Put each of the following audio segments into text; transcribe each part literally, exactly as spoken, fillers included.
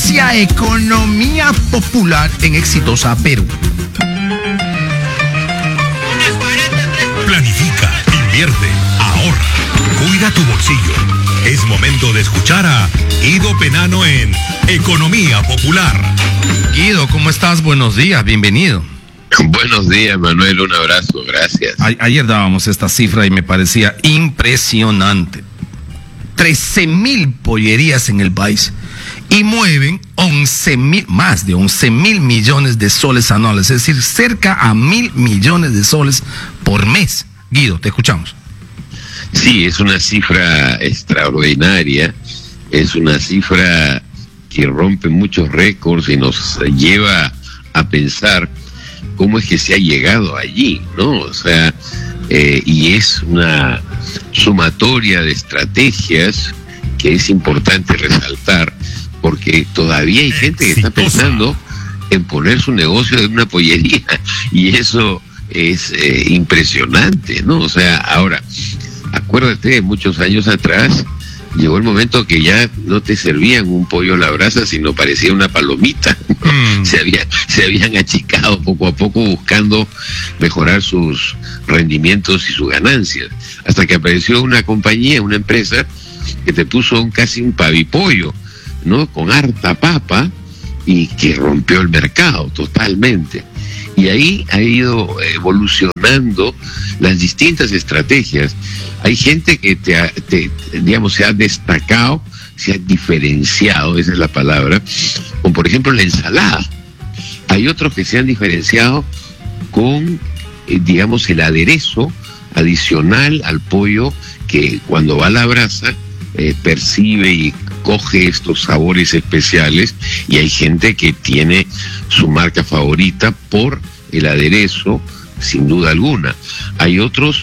Inicia Economía Popular en Exitosa Perú. Planifica, invierte, ahorra, cuida tu bolsillo. Es momento de escuchar a Guido Penano en Economía Popular. Guido, ¿cómo estás? Buenos días, bienvenido. Buenos días, Manuel, un abrazo, gracias. A- ayer dábamos esta cifra y me parecía impresionante. trece mil pollerías en el país y mueven once mil, más de once mil millones de soles anuales, es decir, cerca a mil millones de soles por mes. Guido, te escuchamos. Sí, es una cifra extraordinaria, es una cifra que rompe muchos récords y nos lleva a pensar cómo es que se ha llegado allí, ¿no? O sea, eh, y es una sumatoria de estrategias que es importante resaltar, porque todavía hay gente que está pensando en poner su negocio en una pollería, y eso es eh, impresionante, ¿no? O sea, ahora, acuérdate, muchos años atrás llegó el momento que ya no te servían un pollo a la brasa, sino parecía una palomita. Mm. Se había, se habían achicado poco a poco buscando mejorar sus rendimientos y sus ganancias, hasta que apareció una compañía, una empresa que te puso un, casi un pavipollo, ¿no? Con harta papa, y que rompió el mercado totalmente. Y ahí ha ido evolucionando las distintas estrategias. Hay gente que te, ha, te digamos, se ha destacado, se ha diferenciado, esa es la palabra, con por ejemplo la ensalada. Hay otros que se han diferenciado con, eh, digamos, el aderezo adicional al pollo, que cuando va a la brasa eh, percibe y coge estos sabores especiales, y hay gente que tiene su marca favorita por el aderezo, sin duda alguna. Hay otros,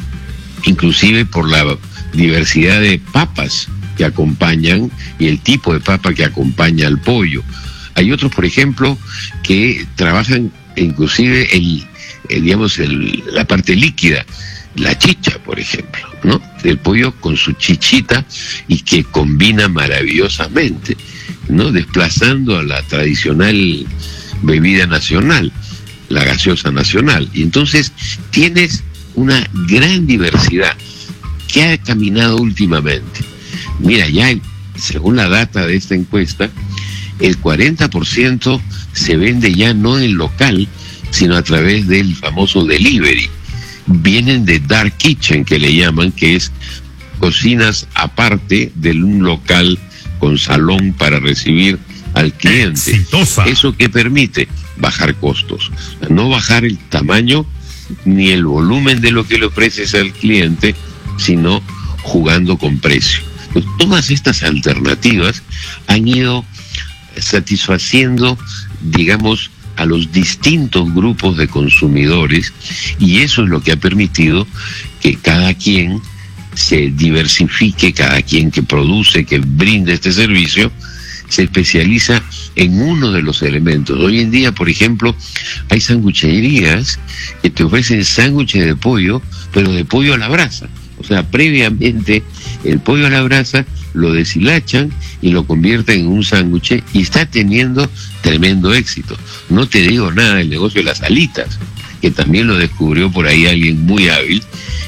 inclusive por la diversidad de papas que acompañan y el tipo de papa que acompaña al pollo. Hay otros, por ejemplo, que trabajan inclusive el, el digamos, el, la parte líquida, la chicha, por ejemplo, ¿no? El pollo con su chichita, y que combina maravillosamente, ¿no? Desplazando a la tradicional bebida nacional, la gaseosa nacional. Y entonces tienes una gran diversidad que ha caminado últimamente. Mira, ya según la data de esta encuesta, el cuarenta por ciento se vende ya no en el local, sino a través del famoso delivery. Vienen de dark kitchen, que le llaman, que es cocinas aparte de un local con salón para recibir al cliente. Exitosa. ¿Eso qué permite? Bajar costos. No bajar el tamaño ni el volumen de lo que le ofreces al cliente, sino jugando con precio. Pues todas estas alternativas han ido satisfaciendo, digamos, a los distintos grupos de consumidores, y eso es lo que ha permitido que cada quien se diversifique, cada quien que produce, que brinde este servicio, se especializa en uno de los elementos. Hoy en día, por ejemplo, hay sangucherías que te ofrecen sándwiches de pollo, pero de pollo a la brasa. O sea, previamente el pollo a la brasa lo deshilachan y lo convierten en un sándwich, y está teniendo tremendo éxito. No te digo nada del negocio de las alitas, que también lo descubrió por ahí alguien muy hábil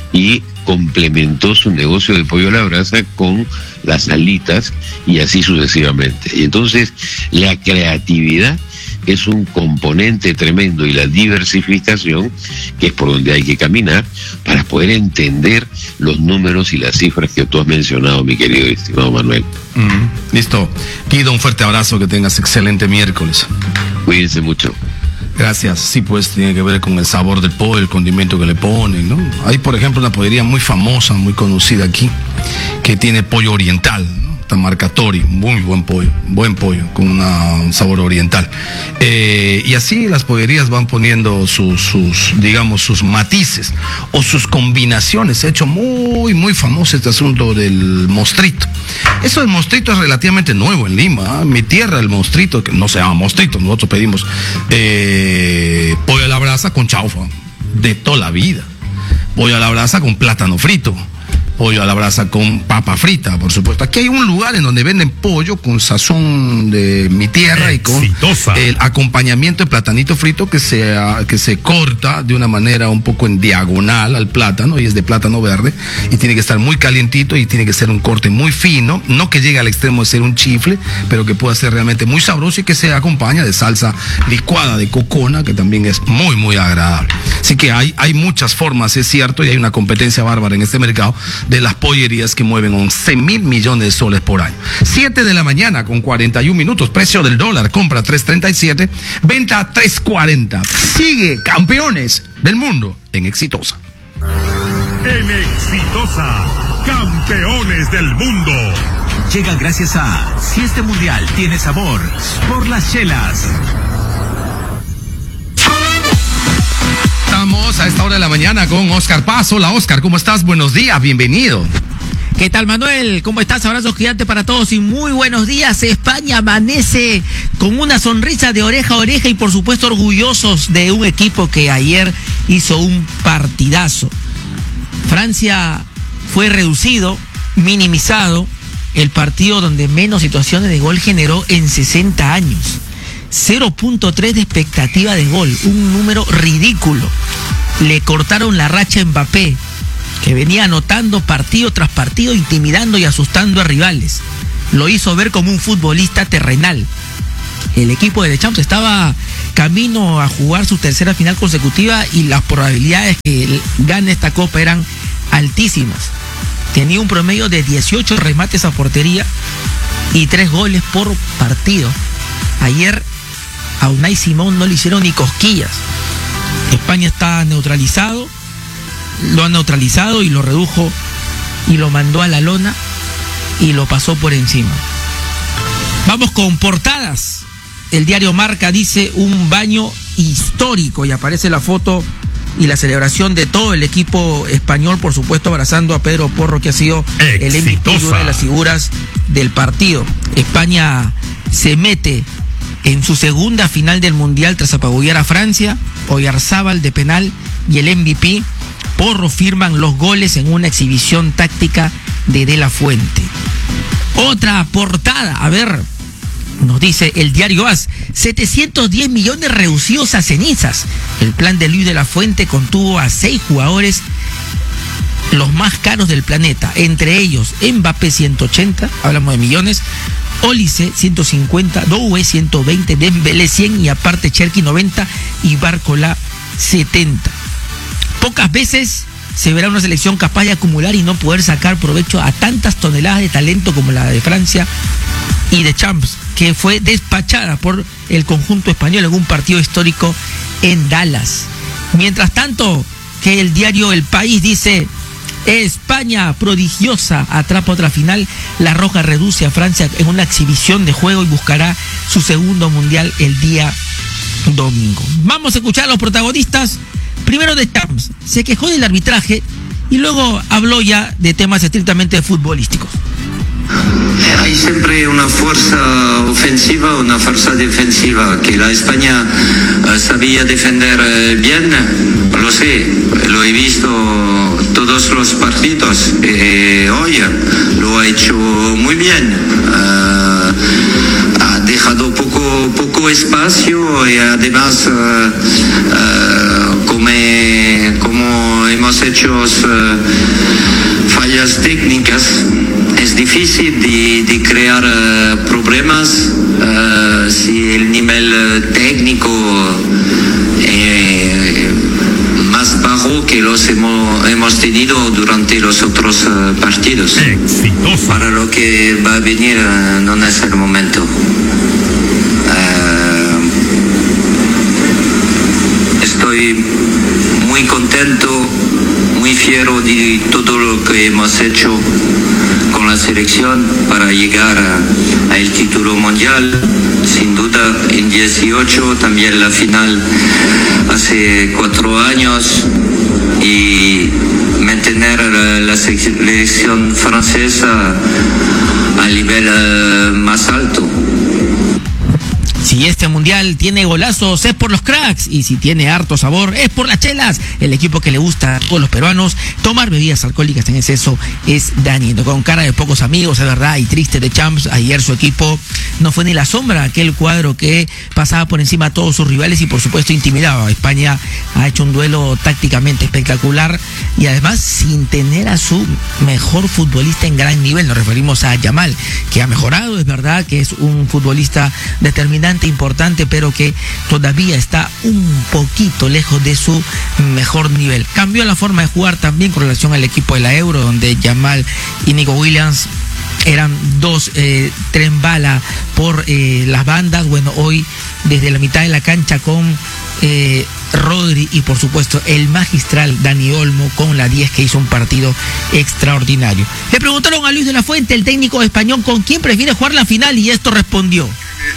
y complementó su negocio de pollo a la brasa con las alitas, y así sucesivamente. Y entonces la creatividad es un componente tremendo, y la diversificación, que es por donde hay que caminar para poder entender los números y las cifras que tú has mencionado, mi querido y estimado Manuel. Mm, listo. Guido, un fuerte abrazo, que tengas excelente miércoles. Cuídense mucho. Gracias. Sí, pues tiene que ver con el sabor del pollo, el condimento que le ponen, ¿no? Hay, por ejemplo, una pollería muy famosa, muy conocida aquí, que tiene pollo oriental, ¿no? Esta marca Tori, muy buen pollo, buen pollo, con una, un sabor oriental. Eh, y así las pollerías van poniendo sus, sus, digamos, sus matices o sus combinaciones. Se ha hecho muy, muy famoso este asunto del mostrito. Eso del mostrito es relativamente nuevo en Lima, ¿eh? Mi tierra, el mostrito, que no se llama mostrito, nosotros pedimos eh, pollo a la brasa con chaufa, de toda la vida. Pollo a la brasa con plátano frito. pollo a la brasa con papa frita, por supuesto. Aquí hay un lugar en donde venden pollo con sazón de mi tierra Exitosa. y con el acompañamiento de platanito frito que se, que se corta de una manera un poco en diagonal al plátano, y es de plátano verde, y tiene que estar muy calientito y tiene que ser un corte muy fino, no que llegue al extremo de ser un chifle, pero que pueda ser realmente muy sabroso y que se acompaña de salsa licuada de cocona, que también es muy, muy agradable. Así que hay, hay muchas formas, es cierto, y hay una competencia bárbara en este mercado de las pollerías que mueven once mil millones de soles por año. siete de la mañana con cuarenta y un minutos, precio del dólar, compra tres treinta y siete, venta tres cuarenta. Sigue campeones del mundo en Exitosa. En Exitosa, campeones del mundo. Llega gracias a Si este mundial tiene sabor, por las chelas. Estamos a esta hora de la mañana con Oscar Paz. Hola Oscar, ¿cómo estás? Buenos días, bienvenido. ¿Qué tal, Manuel? ¿Cómo estás? Abrazos gigantes para todos y muy buenos días. España amanece con una sonrisa de oreja a oreja y por supuesto orgullosos de un equipo que ayer hizo un partidazo. Francia fue reducido, minimizado, el partido donde menos situaciones de gol generó en sesenta años. cero punto tres de expectativa de gol, un número ridículo. Le cortaron la racha a Mbappé, que venía anotando partido tras partido, intimidando y asustando a rivales. Lo hizo ver como un futbolista terrenal. El equipo de Deschamps estaba camino a jugar su tercera final consecutiva y las probabilidades que gane esta copa eran altísimas. Tenía un promedio de dieciocho remates a portería y tres goles por partido. Ayer a Unai Simón no le hicieron ni cosquillas. España está neutralizado, lo han neutralizado y lo redujo y lo mandó a la lona y lo pasó por encima. Vamos con portadas. El diario Marca dice un baño histórico y aparece la foto y la celebración de todo el equipo español, por supuesto abrazando a Pedro Porro, que ha sido Exitosa. El M V P y una de las figuras del partido. España se mete en su segunda final del Mundial tras apabullar a Francia. Oyarzábal de penal y el M V P Porro firman los goles en una exhibición táctica de De La Fuente. Otra portada, a ver, nos dice el diario A S, setecientos diez millones reducidos a cenizas. El plan de Luis De La Fuente contuvo a seis jugadores, los más caros del planeta, entre ellos Mbappé ciento ochenta, hablamos de millones, Olise ciento cincuenta, Doué ciento veinte, Dembélé cien y aparte Cherki noventa y Barcola setenta. Pocas veces se verá una selección capaz de acumular y no poder sacar provecho a tantas toneladas de talento como la de Francia y de Champs, que fue despachada por el conjunto español en un partido histórico en Dallas. Mientras tanto, que el diario El País dice: España prodigiosa atrapa otra final, la Roja reduce a Francia en una exhibición de juego y buscará su segundo mundial el día domingo. Vamos a escuchar a los protagonistas. Primero de Champs, se quejó del arbitraje y luego habló ya de temas estrictamente futbolísticos. Hay siempre una fuerza ofensiva, una fuerza defensiva, que la España uh, sabía defender uh, bien, lo sé, lo he visto todos los partidos, eh, hoy lo ha hecho muy bien, uh, ha dejado poco, poco espacio y además uh, uh, como, como hemos hecho uh, fallas técnicas, es difícil de, de crear uh, problemas uh, si el nivel uh, técnico es más bajo que los hemos, hemos tenido durante los otros uh, partidos. Exitosa. Para lo que va a venir uh, no es el momento. Uh, estoy muy contento, muy fiero de todo lo que hemos hecho con la selección para llegar al título mundial. Sin duda en dieciocho, también la final hace cuatro años, y mantener la, la selección francesa a nivel uh, más alto. Sí, Si este mundial tiene golazos, es por los cracks. Y si tiene harto sabor, es por las chelas. El equipo que le gusta a todos los peruanos tomar bebidas alcohólicas en exceso es dañino. Con cara de pocos amigos, es verdad, y triste de Champs, ayer su equipo no fue ni la sombra de aquel cuadro que pasaba por encima a todos sus rivales y por supuesto intimidaba. España ha hecho un duelo tácticamente espectacular y además sin tener a su mejor futbolista en gran nivel. Nos referimos a Yamal, que ha mejorado, es verdad que es un futbolista determinante, importante, pero que todavía está un poquito lejos de su mejor nivel. Cambió la forma de jugar también con relación al equipo de la Euro, donde Yamal y Nico Williams eran dos eh, tren bala por eh, las bandas. Bueno, hoy desde la mitad de la cancha con eh, Rodri y por supuesto el magistral Dani Olmo con la diez, que hizo un partido extraordinario. Le preguntaron a Luis de la Fuente, el técnico español, con quién prefiere jugar la final, y esto respondió: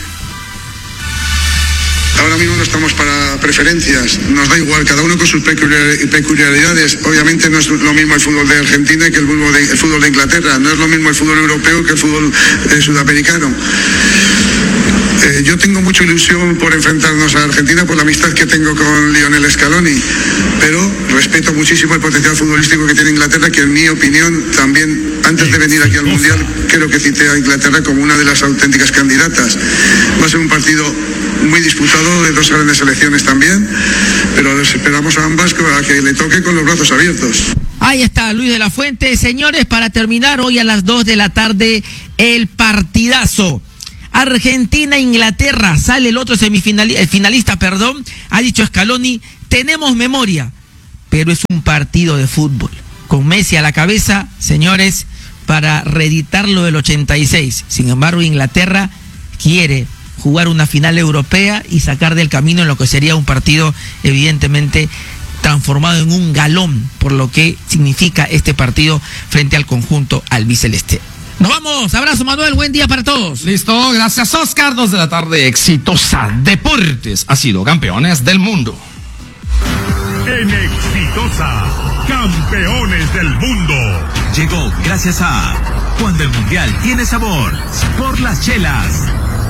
ahora mismo no estamos para preferencias, nos da igual, cada uno con sus peculiaridades. Obviamente no es lo mismo el fútbol de Argentina que el fútbol de, el fútbol de Inglaterra, no es lo mismo el fútbol europeo que el fútbol eh, sudamericano. Eh, yo tengo mucha ilusión por enfrentarnos a Argentina por la amistad que tengo con Lionel Scaloni, pero respeto muchísimo el potencial futbolístico que tiene Inglaterra, que en mi opinión también, antes de venir aquí al Mundial, creo que cité a Inglaterra como una de las auténticas candidatas. Va a ser un partido muy disputado de dos grandes selecciones también, pero les esperamos a ambas a que le toque con los brazos abiertos. Ahí está Luis de la Fuente. Señores, para terminar, hoy a las dos de la tarde, el partidazo. Argentina-Inglaterra, sale el otro semifinalista, el finalista, perdón, ha dicho Scaloni, tenemos memoria, pero es un partido de fútbol. Con Messi a la cabeza, señores, para reeditar lo del ochenta y seis. Sin embargo, Inglaterra quiere jugar una final europea y sacar del camino en lo que sería un partido evidentemente transformado en un galón, por lo que significa este partido frente al conjunto albiceleste. Nos vamos, abrazo Manuel, buen día para todos. Listo, gracias Oscar, dos de la tarde, exitosa. Deportes ha sido campeones del mundo. En Exitosa, campeones del mundo. Llegó gracias a Cuando el Mundial tiene sabor, por las chelas.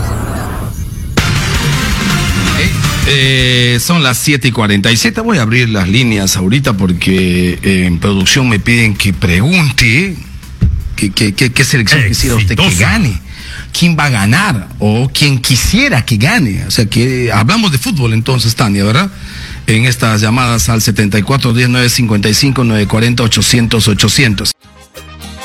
Eh, son las siete y cuarenta y siete. Voy a abrir las líneas ahorita porque eh, en producción me piden que pregunte qué, qué, qué, qué selección quisiera usted que gane, quién va a ganar o quién quisiera que gane. O sea que hablamos de fútbol entonces, Tania, ¿verdad? En estas llamadas al setenta y cuatro diez nueve cincuenta y cinco nueve cuarenta ochocientos ochocientos.